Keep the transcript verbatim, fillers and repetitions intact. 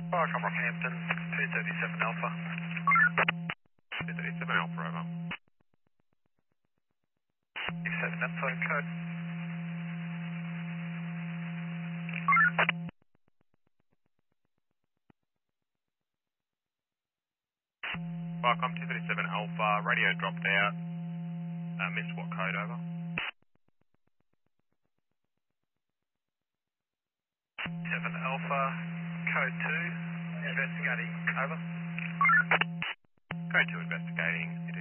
Welcome Rockhampton, two thirty-seven Alpha. two thirty-seven Alpha, over. seven Alpha code. Welcome, two thirty-seven Alpha, radio dropped out. Uh, missed what code, over? seven Alpha, code two, investigating, over. Code two investigating, it